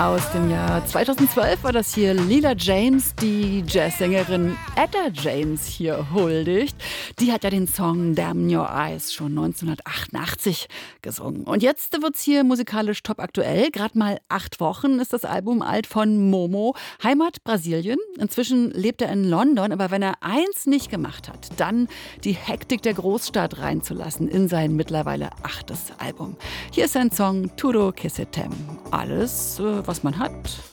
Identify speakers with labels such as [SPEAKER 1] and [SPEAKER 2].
[SPEAKER 1] Aus dem Jahr 2012 war das hier Leela James, die Jazzsängerin Etta James hier huldigt. Die hat ja den Song Damn Your Eyes schon 1988 gesungen. Und jetzt wird's hier musikalisch top aktuell. Gerade mal 8 Wochen ist das Album alt von Momo. Heimat Brasilien. Inzwischen lebt er in London. Aber wenn er eins nicht gemacht hat, dann die Hektik der Großstadt reinzulassen in sein mittlerweile 8. Album. Hier ist sein Song Tudo Que Se Tem. Alles, was man hat,